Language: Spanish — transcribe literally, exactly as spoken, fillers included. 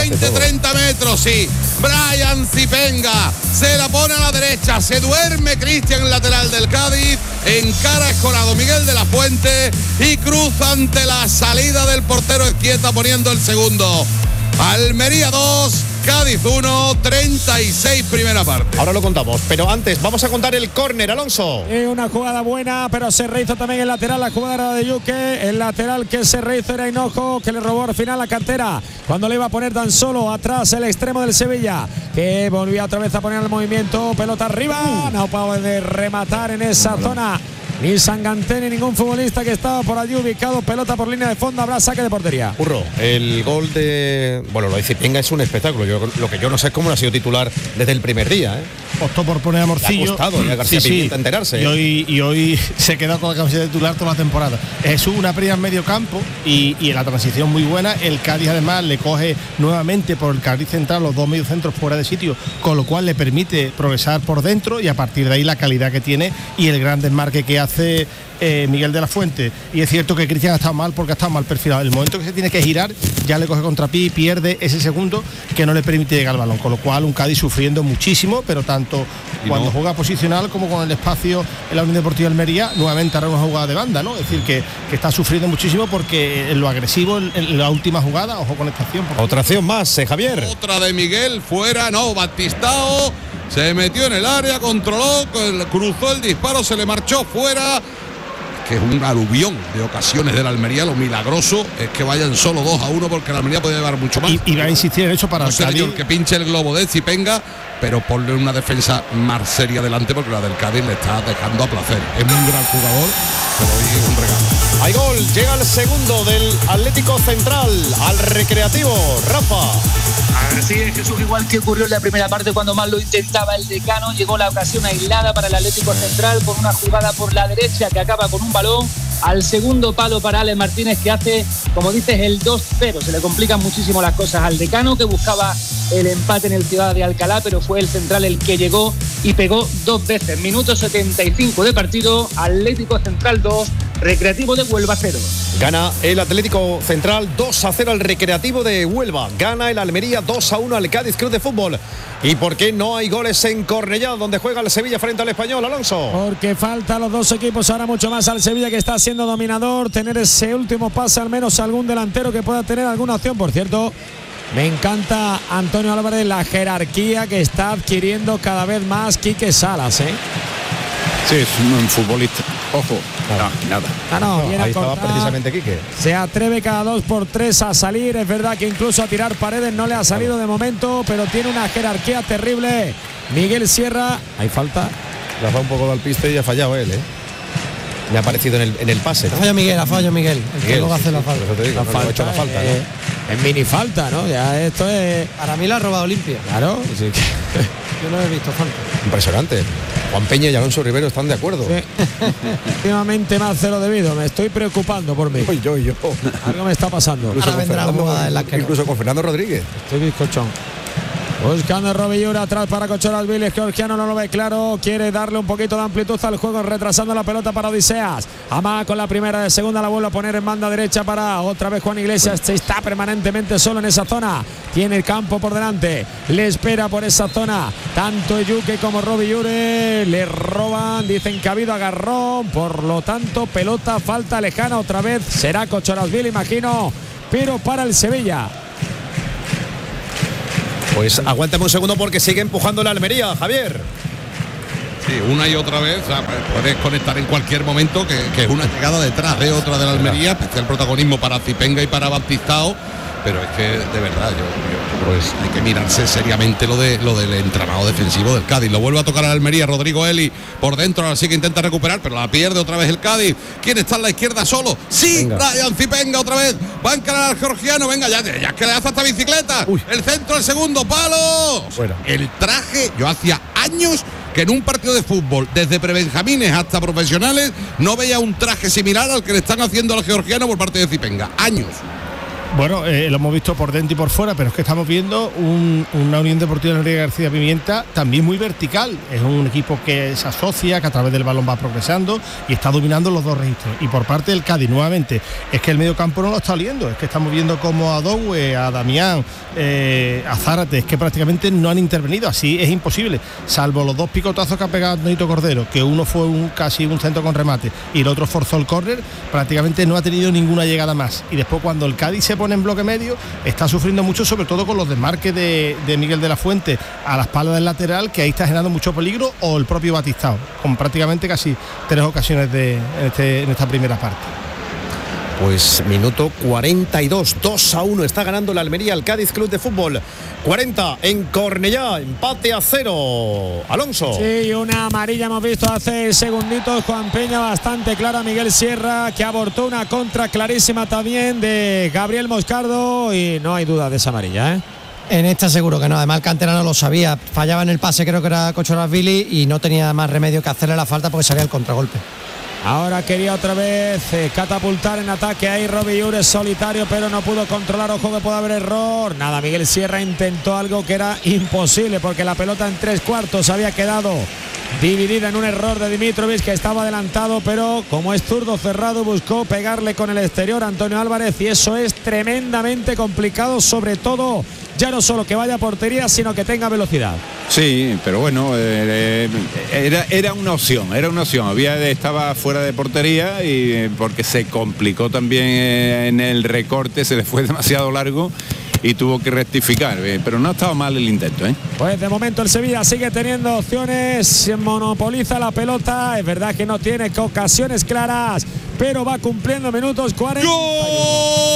veinte treinta metros, sí. Brian Zipenga se la pone a la derecha, se duerme Cristian, el lateral del Cádiz, encara Escorado Miguel de la Fuente y cruza ante la salida del portero Ezquieta poniendo el segundo. Almería dos, Cádiz uno, treinta y seis primera parte. Ahora lo contamos, pero antes vamos a contar el córner, Alonso. Eh, una jugada buena, pero se rehizo también el lateral, la jugada era de Yuque, el lateral que se rehizo era Hinojo, que le robó al final la cartera, cuando le iba a poner tan solo atrás el extremo del Sevilla, que volvía otra vez a poner el movimiento, pelota arriba, no puede rematar en esa zona ni Sanganté ni ningún futbolista que estaba por allí ubicado, pelota por línea de fondo, habrá saque de portería. Urro, el gol de, bueno, lo de Zipenga es un espectáculo. Yo, lo que yo no sé es cómo no ha sido titular desde el primer día, ¿eh? Optó por poner a Morcillo. Le ha costado y a García sí, Pimienta sí. enterarse. Y hoy, y hoy se quedó con la camiseta de titular toda la temporada. Es una prima en medio campo y, y en la transición muy buena. El Cádiz además le coge nuevamente por el carril central los dos mediocentros fuera de sitio, con lo cual le permite progresar por dentro y a partir de ahí la calidad que tiene y el gran desmarque que hace Eh, Miguel de la Fuente. Y es cierto que Cristian ha estado mal porque ha estado mal perfilado. El momento que se tiene que girar ya le coge contrapié y pierde ese segundo que no le permite llegar al balón, con lo cual un Cádiz sufriendo muchísimo, pero tanto y cuando no. juega posicional como con el espacio en la Unión Deportiva Almería, nuevamente hará una jugada de banda, ¿no? Es decir, que, que está sufriendo muchísimo porque en lo agresivo en, en la última jugada, ojo con esta acción. Otra acción más, eh, Javier. Otra de Miguel, fuera, no, Batistao se metió en el área, controló, cruzó el disparo, se le marchó fuera. Que es un aluvión de ocasiones de la Almería. Lo milagroso es que vayan solo dos a uno porque la Almería puede llevar mucho más. Y, y va a insistir en eso para no el sé, Cádiz. señor, que pinche el globo de Zipenga, pero ponle una defensa más seria delante porque la del Cádiz le está dejando a placer. Es un gran jugador, pero hoy es un regalo. Hay gol, llega el segundo del Atlético Central al Recreativo. Rafa. Así es, Jesús, igual que ocurrió en la primera parte cuando más lo intentaba el Decano, llegó la ocasión aislada para el Atlético Central con una jugada por la derecha que acaba con un balón al segundo palo para Alex Martínez, que hace, como dices, el dos cero. Se le complican muchísimo las cosas al Decano, que buscaba el empate en el Ciudad de Alcalá, pero fue el Central el que llegó y pegó dos veces. Minuto setenta y cinco de partido, Atlético Central dos, Recreativo de Huelva cero. Gana el Atlético Central dos a cero al Recreativo de Huelva. Gana el Almería dos a uno al Cádiz Club de Fútbol. ¿Y por qué no hay goles en Cornellá, donde juega el Sevilla frente al Español, Alonso? Porque falta a los dos equipos, ahora mucho más al Sevilla, que está siendo dominador, tener ese último pase, al menos algún delantero que pueda tener alguna opción. Por cierto, me encanta Antonio Álvarez, la jerarquía que está adquiriendo cada vez más Quique Salas, ¿eh? Sí, es un futbolista. Ojo, nada, nada. Ah, no, no, ahí estaba precisamente Quique. Se atreve cada dos por tres a salir. Es verdad que incluso a tirar paredes no le ha salido de momento, pero tiene una jerarquía terrible. Miguel Sierra, hay falta. Le ha dado un poco de alpiste y ha fallado él, ¿eh? Le ha aparecido en el, en el pase, ¿no? Ha fallado Miguel, ha fallado Miguel. El Miguel, que luego hace la falta. Por eso te digo, La no, falta, no ha hecho la falta, eh, ¿no? Es mini falta, ¿no? Ya esto es. Para mí la ha robado limpia. Claro. Sí. Yo no he visto falta. Impresionante. Juan Peña y Alonso Rivero están de acuerdo. Sí. Últimamente más de lo debido. Me estoy preocupando por mí. Yo, yo, yo. Algo me está pasando. Incluso, Ahora con vendrá Fernando, jugada en la que no. incluso con Fernando Rodríguez. Estoy bizcochón. Buscando Robillura atrás para Cochoras Viles. Georgiano no lo ve claro. Quiere darle un poquito de amplitud al juego, retrasando la pelota para Odiseas. Amaga con la primera, de segunda la vuelve a poner en banda derecha para otra vez Juan Iglesias. Se está permanentemente solo en esa zona. Tiene el campo por delante. Le espera por esa zona. Tanto Yuque como Robillure le roban. Dicen que ha habido agarrón. Por lo tanto, pelota, falta lejana otra vez. Será Cochoras Viles, imagino. Pero para el Sevilla. Pues aguántame un segundo porque sigue empujando la Almería, Javier. Sí, una y otra vez, o sea, puedes conectar en cualquier momento, que, que es una llegada detrás de otra de la Almería, especial protagonismo para Zipenga y para Batistao, pero es que de verdad yo, yo creo que hay que mirarse seriamente lo de lo del entramado defensivo del Cádiz. Lo vuelve a tocar a la Almería, Rodrigo Eli por dentro, ahora sí que intenta recuperar, pero la pierde otra vez el Cádiz. ¿Quién está en la izquierda solo? Sí, Brian Zipenga otra vez, va a encarar al georgiano, venga, ya, ya que le hace esta bicicleta. Uy. El centro, el segundo palo. Fuera. El traje, yo hacía años que en un partido de fútbol, desde prebenjamines hasta profesionales, no veía un traje similar al que le están haciendo al georgiano por parte de Zipenga. Años. Bueno, eh, lo hemos visto por dentro y por fuera, pero es que estamos viendo un, una Unión Deportiva Enrique García Pimienta también muy vertical. Es un equipo que se asocia, que a través del balón va progresando y está dominando los dos registros. Y por parte del Cádiz, nuevamente, es que el medio campo no lo está oliendo. Es que estamos viendo como a Doue, a Damián, eh, a Zárate, es que prácticamente no han intervenido. Así es imposible, salvo los dos picotazos que ha pegado Nito Cordero, que uno fue un, casi un centro con remate y el otro forzó el córner, prácticamente no ha tenido ninguna llegada más. Y después, cuando el Cádiz se pone en bloque medio, está sufriendo mucho, sobre todo con los desmarques de, de Miguel de la Fuente a la espalda del lateral, que ahí está generando mucho peligro, o el propio Batistao, con prácticamente casi tres ocasiones de, en, este, en esta primera parte. Pues minuto cuarenta y dos, dos a uno está ganando la Almería al Cádiz Club de Fútbol. cuarenta en Cornellá, empate a cero. Alonso. Sí, una amarilla hemos visto hace segunditos. Juan Peña bastante clara. Miguel Sierra, que abortó una contra clarísima también de Gabriel Moscardo, y no hay duda de esa amarilla, ¿eh? En esta seguro que no, además el canterano lo sabía, fallaba en el pase, creo que era Cochorasvili, y no tenía más remedio que hacerle la falta porque salía el contragolpe. Ahora quería otra vez eh, catapultar en ataque ahí Robillures solitario, pero no pudo controlar. Ojo que puede haber error. Nada, Miguel Sierra intentó algo que era imposible, porque la pelota en tres cuartos había quedado dividida en un error de Dimitrovic, que estaba adelantado, pero como es zurdo cerrado, buscó pegarle con el exterior a Antonio Álvarez, y eso es tremendamente complicado, sobre todo ya no solo que vaya a portería, sino que tenga velocidad. Sí, pero bueno, eh, era, era una opción, era una opción. Había, estaba fuera de portería, y porque se complicó también en el recorte, se le fue demasiado largo y tuvo que rectificar, pero no ha estado mal el intento, ¿eh? Pues de momento el Sevilla sigue teniendo opciones, monopoliza la pelota, es verdad que no tiene ocasiones claras, pero va cumpliendo minutos cuarenta. ¡Gol!